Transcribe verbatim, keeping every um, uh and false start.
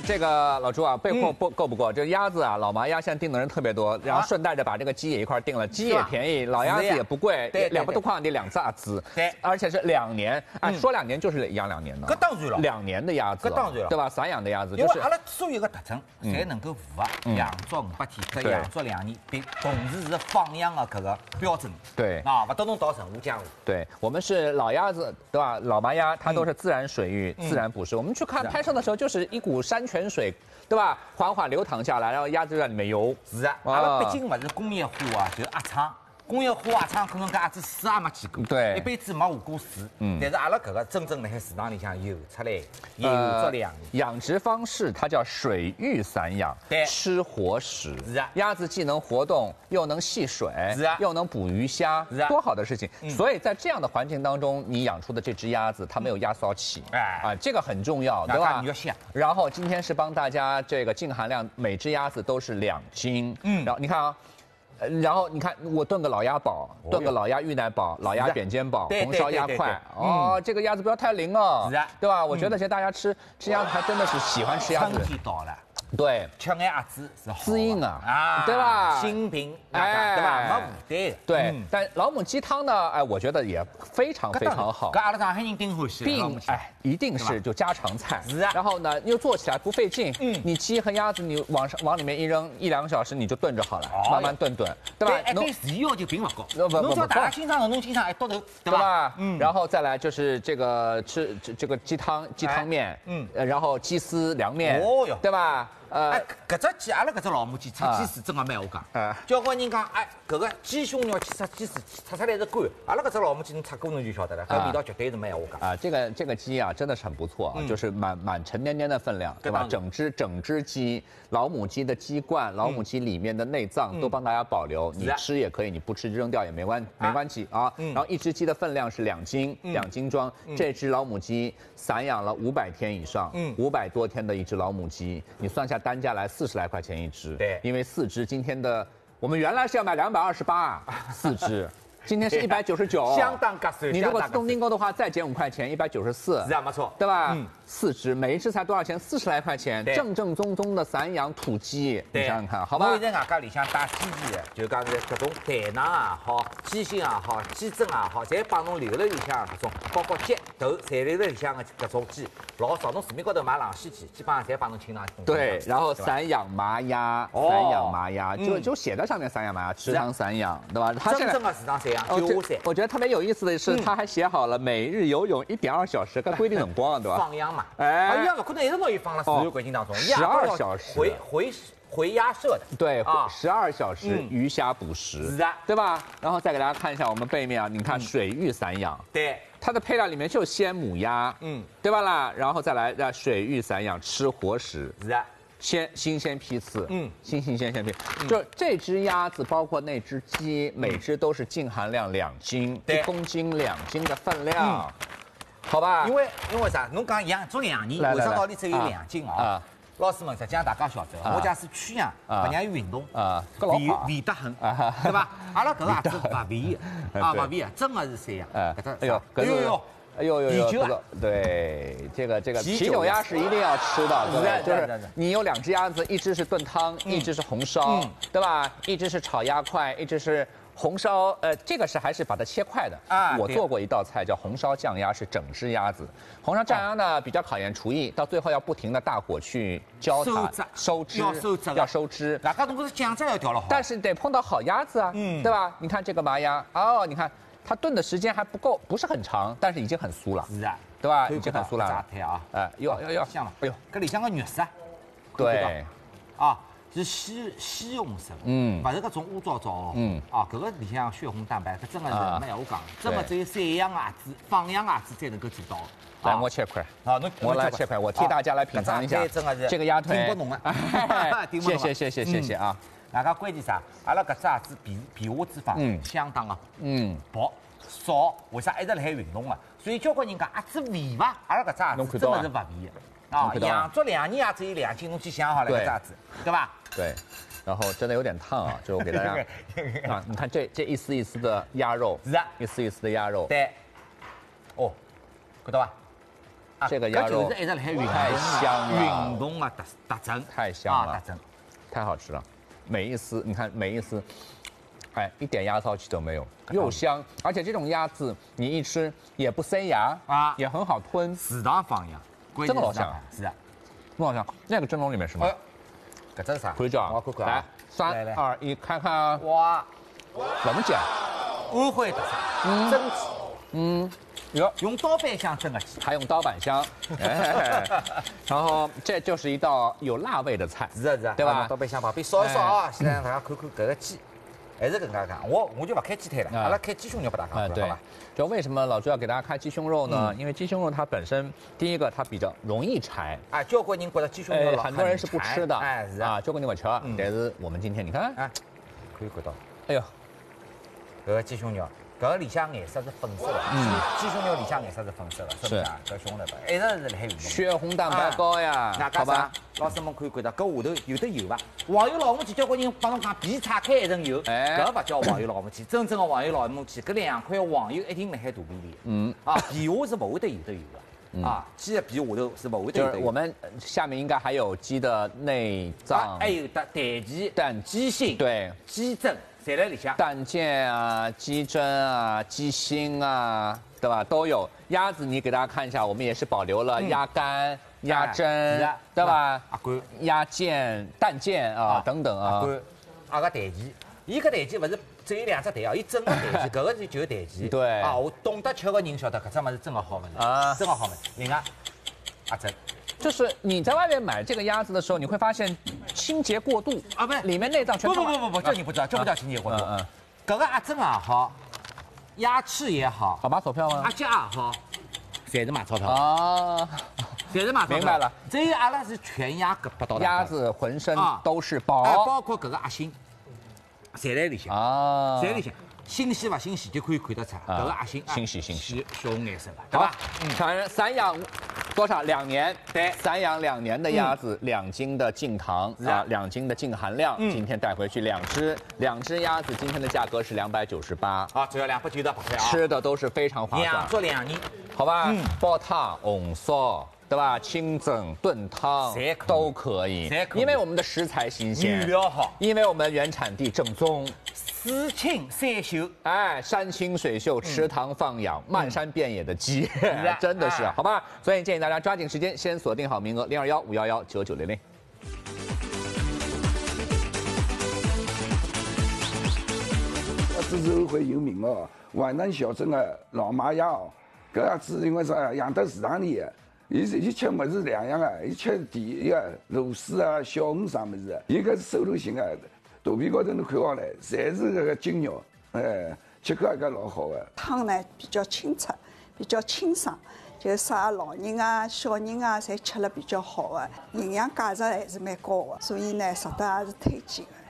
这个老朱啊，备货不够不够？这鸭子啊，老麻鸭现在订的人特别多，然后顺带着把这个鸡也一块订了，鸡也便宜，老鸭子也不贵， 对， 两百多块的两炸子， 对， 而且是两年，哎，说两年就是养两年的， 搿当然了， 两年的鸭子， 搿当然了， 对吧？散养的鸭子， 因为阿拉所有个特征侪能够符合养足五百天，再养足两年，并同时是放养的搿个标准， 对， 啊，勿到侬到任何江湖， 对，我们是老鸭子，对吧？老麻鸭它都是自然水域、自然捕食，我们去看拍摄的时候就是一股山泉水。对吧？缓缓流淌下来，然后鸭子在里面游。 是啊，阿拉毕竟勿是工业化啊，就是鸭场。工业化鸭场可能搿鸭子水也没见过， 对， 一辈子没下过水。嗯，但是阿拉搿个真正辣海市场里向游出来，游足两年。 养殖方式它叫水域散养， 对， 吃活食。 是啊， 鸭子既能活动，又能戏水， 是啊， 又能捕鱼虾， 是啊， 多好的事情。所以在这样的环境当中，你养出的这只鸭子，它没有压骚气，哎啊，这个很重要，对吧？然后今天是帮大家这个净含量，每只鸭子都是两斤。嗯，然后你看啊。然后你看，我炖个老鸭煲，炖个老鸭玉奶煲，老鸭扁尖煲，红烧鸭块。哦，这个鸭子不要太灵哦， 是啊， 对吧？我觉得现在大家吃吃鸭子还真的是喜欢吃鸭子。 春天到了， 对， 吃眼鸭子是滋阴啊， 啊， 对吧？ 心平，哎，对吧？没负担。 对，但老母鸡汤呢，哎，我觉得也非常非常好。 搿阿拉上海人顶欢喜， 并哎，一定是就家常菜。 是啊。 然后呢，又做起来不费劲。嗯。你鸡和鸭子，你往上往里面一扔，一两个小时你就炖着好了，慢慢炖炖，对吧？ 哎，对食要求并不高。侬叫大家欣赏的，侬欣赏一刀头，对吧？ 嗯。然后再来就是这个吃这这个鸡汤鸡汤面，嗯，然后鸡丝凉面，哦哟，对吧？ 呃，哎，搿只鸡，阿拉搿只老母鸡出鸡丝真个蛮好讲。啊，交关人讲，哎，搿个鸡胸肉去出鸡丝，出出来是干。阿拉搿只老母鸡侬出过侬就晓得了，搿味道绝对是蛮好讲。 啊，这个这个鸡啊，真的是很不错啊，就是满满沉甸甸的分量，对吧？整只整只鸡，老母鸡的鸡冠，老母鸡里面的内脏都帮大家保留，你吃也可以，你不吃扔掉也没关没关系啊。然后一只鸡的分量是两斤，两斤装。这只老母鸡散养了五百天以上，五百多天的一只老母鸡，你算下。单价来四十来块钱一只， 对， 因为四只今天的我们原来是要买两百二十八，四只，今天是一百九十九， 相当合算。 你如果自动订购的话，再减五块钱，一百九十四， 是啊，没错， 对吧？嗯，四只，每一只才多少钱？四十来块钱，正正宗宗的散养土鸡，你想想看，好吧？ 我在外家里向带鸡鸡的，就讲是各种蛋囊也好，鸡心也好，鸡胗也好，侪帮侬留了里向搿种，包括鸡头，侪留了里向的搿种鸡。老少，侬市面高头买冷鲜鸡，基本上侪帮侬清上。 对，然后散养麻鸭，散养麻鸭，就就写在上面散养麻鸭，池塘散养，对吧？ 真正的市场散养九三。 我觉得特别有意思的是，他还写好了每日游泳一点二小时，搿规定很光，对吧？ 放养嘛，哎，养勿可能一直拿伊放了自然环境当中， 十二小时回回回鸭舍的， 对啊，十二小时鱼虾捕食， 是啊， 对吧？然后再给大家看一下我们背面啊，你看水域散养， 对。 它的配料里面就鲜母鸭，嗯，对吧啦？然后再来让水域散养吃活食， 是啊， 鲜新鲜批次，嗯，新新鲜鲜批，就这只鸭子，包括那只鸡，每只都是净含量两斤，一公斤两斤的分量，好吧？ 因为因为啥？侬讲养足两年，为啥道理只有两斤啊？老师们，实际上大家晓得，我假使圈养，不让伊运动，肥肥得很，对吧？阿拉搿个鸭子勿肥啊，勿肥啊，真的是散养。哎， 哎呦，哎呦呦，哎呦呦呦，这个对，这个这个啤酒鸭是一定要吃的，对，就是你有两只鸭子，一只是炖汤，一只是红烧，对吧？一只是炒鸭块，一只是。红烧，呃，这个是还是把它切块的啊。我做过一道菜叫红烧酱鸭，是整只鸭子。红烧酱鸭呢比较考验厨艺，到最后要不停的大火去浇它，收汁， 要收汁， 要收汁。 大家都是酱汁要调了好， 但是得碰到好鸭子啊，嗯，对吧？你看这个麻鸭，哦，你看它炖的时间还不够，不是很长，但是已经很酥了， 是啊， 对吧？已经很酥了。 炸态啊， 哎，哟哟哟， 香了， 哎呦， 搿里向个肉色， 对， 啊。是鲜鲜红色，嗯，勿是搿种乌糟糟哦，嗯，啊，搿个里向血红蛋白，搿真的是蛮好讲，真的只有散养鸭子、放养鸭子才能够做到。 来，我切块，啊，侬我来切块，我替大家来品尝一下， 真的是这个鸭腿， 听不懂啊， 谢谢谢谢谢谢啊。 大家关键啥？阿拉搿只鸭子皮皮下脂肪嗯相当啊，嗯薄少，为啥一直辣海运动啊？所以交关人讲鸭子肥伐？阿拉搿只鸭子真的是勿肥的。啊，养足两年也只有两斤，侬去想好了搿只鸭子，对吧？ 对，然后真的有点烫啊，就我给大家啊，你看这这一丝一丝的鸭肉， 是啊， 一丝一丝的鸭肉， 对，哦，看到吧？ 这个鸭肉就是一直辣海运动太香了， 运动啊特特征， 太香了， 特征， 太好吃了，每一丝你看每一丝。哎，一点压骚气都没有，又香，而且这种鸭子你一吃也不塞牙啊，也很好吞， 适当放羊， 真的好香， 是啊， 很好香。那个蒸笼里面是吗？ 搿这是啥？ 可以叫我看看来，三二一，看看啊！ 哇， 怎么讲？ 安徽特色，蒸鸡， 嗯，哟， 用刀板香蒸的鸡， 还用刀板香，哎，然后这就是一道有辣味的菜， 是啊是啊， 对吧？ 刀板香旁边烧一烧啊，现在让大家看看搿个鸡。还是跟大家讲，我我就不开鸡腿了，阿拉开鸡胸肉给大家看， 好吧？就为什么老朱要给大家开鸡胸肉呢？因为鸡胸肉它本身，第一个它比较容易柴， 啊，交关人觉得鸡胸肉很多人是不吃的， 哎是啊，交关人不吃，但是我们今天你看， 啊，可以看到， 哎呦， 搿个鸡胸肉。搿个里向颜色是粉色的，嗯，鸡胸肉里向颜色是粉色的，是不是啊？搿胸肉一直是辣海运动。 血红蛋白高呀，好吧？ 老师们可以看到，搿下头有的油伐？黄油老母鸡，交关人帮侬讲皮拆开一层油，搿勿叫黄油老母鸡，真正的黄油老母鸡，搿两块黄油一定辣海肚皮里。嗯，啊，皮下是勿会得有的油的，啊，鸡的皮下头是勿会得有的。 就是我们下面应该还有鸡的内脏， 还有的蛋鸡、 蛋鸡心、 对， 鸡胗。在那里向， 蛋腱啊、鸡胗啊、鸡心啊，对吧？都有。鸭子你给大家看一下，我们也是保留了鸭肝、鸭胗，对吧？ 阿官、 鸭腱、蛋腱啊等等啊。 阿官，阿个蛋鸡，伊个蛋鸡不是只有两只蛋哦，伊整个蛋鸡，搿个就就是蛋鸡。 对。 啊，我懂得吃个人晓得，搿只物事真个好物事啊，真个好物事。另外，阿珍。 就是你在外面买这个鸭子的时候，你会发现清洁过度啊，不是里面内脏全不不不不不，这你不知道，这不叫清洁过度。嗯嗯，搿个鸭胗也好，鸭翅也好， 好买钞票吗？ 鸭脚也好，侪是买钞票啊， 侪是买钞票。 明白了， 只有阿拉是全鸭搿八道鸭子浑身都是宝， 包括搿个鸭心，侪在里向啊，侪里向。新鲜不新鲜就可以看得出，搿个鸭心新鲜新鲜， 血红颜色吧，对吧？ 嗯，散养多少？两年， 对， 散养两年的鸭子，两斤的净糖啊，两斤的净含量，今天带回去两只，两只鸭子今天的价格是两百九十八， 啊，只要两百九十八块啊， 吃的都是非常划算， 养足两年， 好吧？煲汤、红烧。对吧？清蒸、炖汤都可以，因为我们的食材新鲜， 原料好， 因为我们原产地正宗， 水清山秀， 哎，山清水秀，池塘放养，漫山遍野的鸡，真的是，好吧？所以建议大家抓紧时间，先锁定好名额，零二幺五幺幺九九零零。 这是安徽有名哦，皖南小镇的老妈鸭哦，搿鸭子因为啥养到市场里的。伊是伊吃物事两样啊，伊吃第一个螺丝啊、小鱼啥物事，伊搿是瘦肉型的，肚皮高头侬看好唻，侪是搿个筋肉，哎，吃口也搿老好的。 汤呢比较清澈，比较清爽，就是啥老人啊、小人啊，侪吃了比较好的，营养价值还是蛮高的，所以呢，值得也是推荐的。